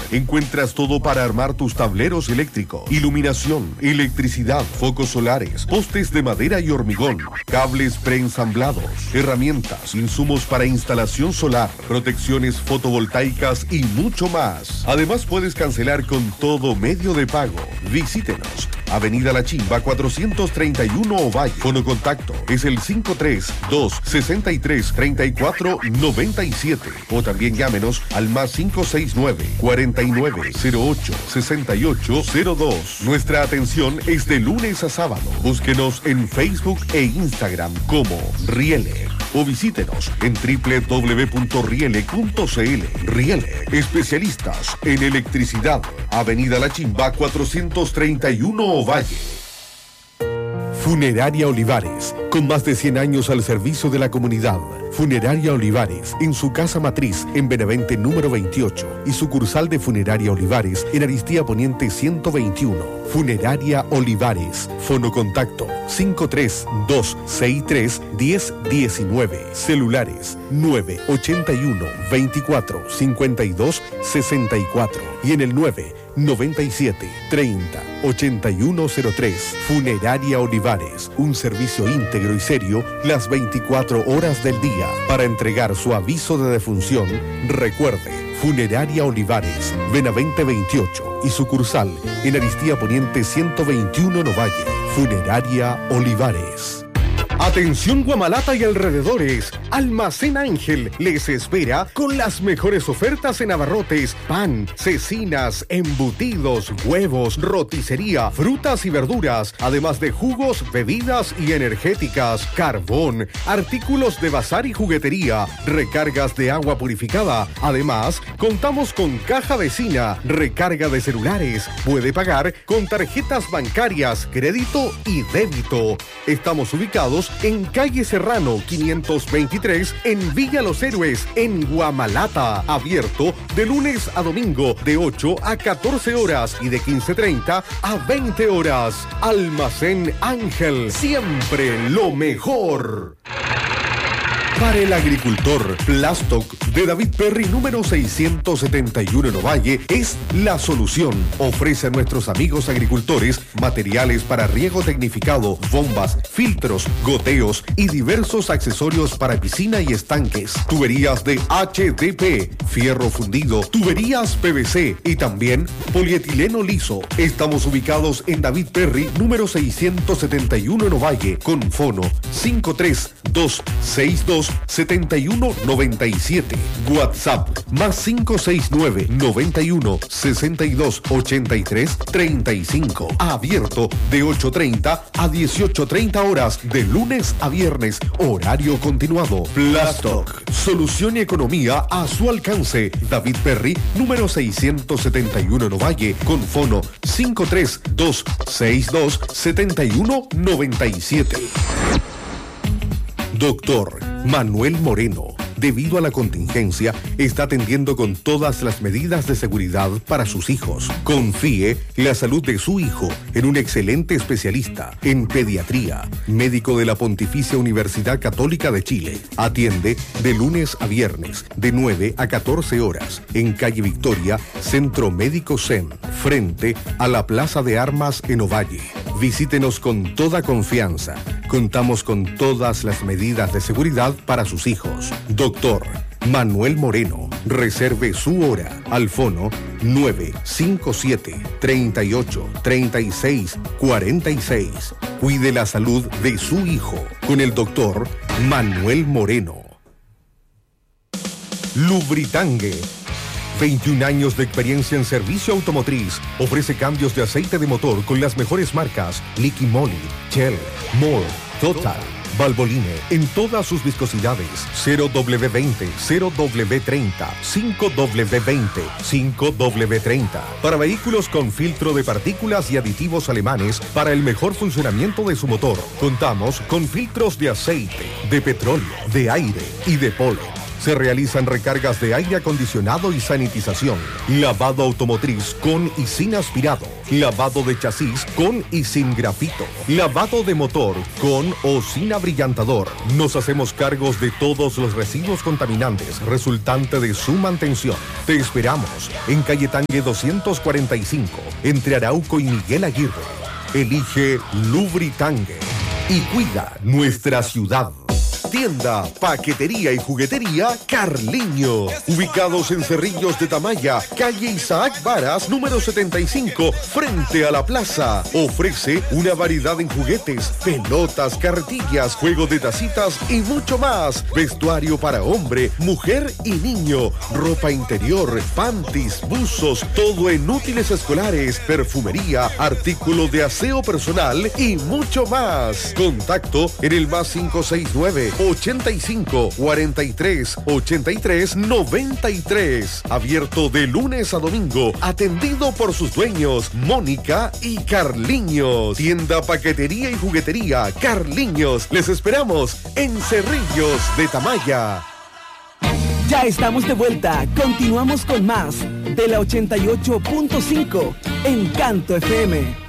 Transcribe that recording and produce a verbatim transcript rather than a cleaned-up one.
encuentras todo para armar tus tableros eléctricos, iluminación, electricidad, focos solares, postes de madera y hormigón, cables preensamblados, herramientas, insumos para instalación solar, protecciones fotovoltaicas y mucho más. Además puedes cancelar con todo medio de pago. Visítenos. Avenida La Chimba cuatrocientos treinta y uno Ovalle. Fono contacto es el cinco tres dos seis tres tres cuatro nueve siete o también llámenos al más cinco seis nueve cuarenta y nueve cero ocho sesenta y ocho cero dos. Nuestra atención es de lunes a sábado. Búsquenos en Facebook e Instagram como Rielec o visítenos en doble u doble u doble u punto rielec punto c l. Rielec, especialistas en electricidad. Avenida La Chimba cuatrocientos treinta y uno Ovalle. Funeraria Olivares, con más de cien años al servicio de la comunidad. Funeraria Olivares, en su casa matriz en Benavente número veintiocho y sucursal de Funeraria Olivares en Aristía Poniente ciento veintiuno. Funeraria Olivares, fono contacto cinco tres dos seis tres uno cero uno nueve, celulares nueve ochenta y uno veinticuatro cincuenta y dos sesenta y cuatro y en el nueve noventa y siete treinta ochenta y uno cero tres. Funeraria Olivares, un servicio íntegro y serio las veinticuatro horas del día. Para entregar su aviso de defunción, recuerde, Funeraria Olivares, Benavente veintiocho y sucursal en Aristía Poniente ciento veintiuno Novalle. Funeraria Olivares. Atención Guamalata y alrededores, Almacén Ángel les espera con las mejores ofertas en abarrotes, pan, cecinas, embutidos, huevos, roticería, frutas y verduras, además de jugos, bebidas y energéticas, carbón, artículos de bazar y juguetería, recargas de agua purificada. Además, contamos con caja vecina, recarga de celulares, puede pagar con tarjetas bancarias, crédito y débito. Estamos ubicados en calle Serrano quinientos veintitrés en Villa Los Héroes, en Guamalata. Abierto de lunes a domingo de ocho a catorce horas y de quince treinta a veinte horas. Almacén Ángel, siempre lo mejor. Para el agricultor, Plastoc de David Perry número seiscientos setenta y uno en Ovalle es la solución. Ofrece a nuestros amigos agricultores materiales para riego tecnificado, bombas, filtros, goteos y diversos accesorios para piscina y estanques. Tuberías de H D P, fierro fundido, tuberías P V C y también polietileno liso. Estamos ubicados en David Perry número seiscientos setenta y uno en Ovalle con fono cinco tres dos seis dos setenta y uno noventa y siete. WhatsApp más cinco seis nueve noventa y uno sesenta y dos ochenta y tres treinta y cinco. Abierto de ocho treinta a dieciocho treinta horas de lunes a viernes. Horario continuado. Plastoc, solución y economía a su alcance. David Perry número seiscientos setenta y uno en Ovalle con fono cinco tres dos seis dos setenta y uno noventa y siete. Doctor Manuel Moreno, debido a la contingencia, está atendiendo con todas las medidas de seguridad para sus hijos. Confíe la salud de su hijo en un excelente especialista en pediatría, médico de la Pontificia Universidad Católica de Chile. Atiende de lunes a viernes, de nueve a catorce horas, en calle Victoria, Centro Médico Zen, frente a la Plaza de Armas en Ovalle. Visítenos con toda confianza. Contamos con todas las medidas de seguridad para sus hijos. Doctor Manuel Moreno, reserve su hora al fono nueve cinco siete, treinta y ocho, treinta y seis, cuarenta y seis. Cuide la salud de su hijo con el doctor Manuel Moreno. Lubritangue. veintiún años de experiencia en servicio automotriz. Ofrece cambios de aceite de motor con las mejores marcas Liqui Moly, Shell, Moore, Total, Valvoline en todas sus viscosidades. cero W veinte, cero W treinta, cinco W veinte, cinco W treinta. Para vehículos con filtro de partículas y aditivos alemanes para el mejor funcionamiento de su motor. Contamos con filtros de aceite, de petróleo, de aire y de polen. Se realizan recargas de aire acondicionado y sanitización, lavado automotriz con y sin aspirado, lavado de chasis con y sin grafito, lavado de motor con o sin abrillantador. Nos hacemos cargos de todos los residuos contaminantes resultante de su mantención. Te esperamos en calle Tangue doscientos cuarenta y cinco, entre Arauco y Miguel Aguirre. Elige Lubritangue y cuida nuestra ciudad. Tienda, paquetería y juguetería Carliño. Ubicados en Cerrillos de Tamaya, calle Isaac Varas, número setenta y cinco, frente a la plaza. Ofrece una variedad en juguetes, pelotas, carretillas, juegos de tacitas y mucho más. Vestuario para hombre, mujer y niño. Ropa interior, panties, buzos, todo en útiles escolares, perfumería, artículos de aseo personal y mucho más. Contacto en el más cinco seis nueve, ochenta y cinco, cuarenta y tres, ochenta y tres, noventa y tres. Abierto de lunes a domingo. Atendido por sus dueños, Mónica y Carliños. Tienda, paquetería y juguetería Carliños. Les esperamos en Cerrillos de Tamaya. Ya estamos de vuelta. Continuamos con más de la ochenta y ocho punto cinco Encanto F M.